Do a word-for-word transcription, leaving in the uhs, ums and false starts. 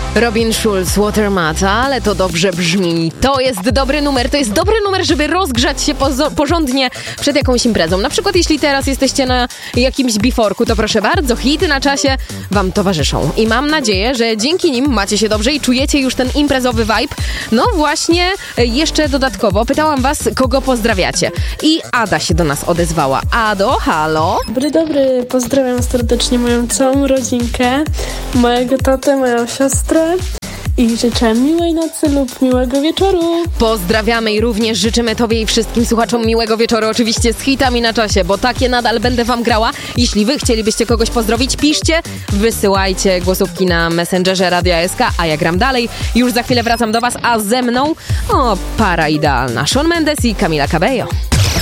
Robin Schulz, Watermata, ale to dobrze brzmi. To jest dobry numer, to jest dobry numer, żeby rozgrzać się pozo- porządnie przed jakąś imprezą. Na przykład jeśli teraz jesteście na jakimś biforku, to proszę bardzo, hity na czasie wam towarzyszą. I mam nadzieję, że dzięki nim macie się dobrze i czujecie już ten imprezowy vibe. No właśnie, jeszcze dodatkowo pytałam was, kogo pozdrawiacie. I Ada się do nas odezwała. Ado, halo? Dobry, dobry, pozdrawiam serdecznie moją całą rodzinkę, mojego tatę, moją siostrę i życzę miłej nocy lub miłego wieczoru. Pozdrawiamy i również życzymy tobie i wszystkim słuchaczom miłego wieczoru, oczywiście z hitami na czasie, bo takie nadal będę wam grała. Jeśli wy chcielibyście kogoś pozdrowić, piszcie, wysyłajcie głosówki na Messengerze Radia S K, a ja gram dalej. Już za chwilę wracam do was, a ze mną o, para idealna, Shawn Mendes i Camila Cabello.